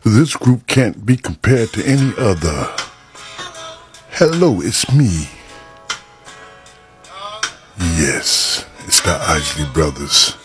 This group can't be compared to any other. Hello, it's me. Yes, it's the Isley Brothers.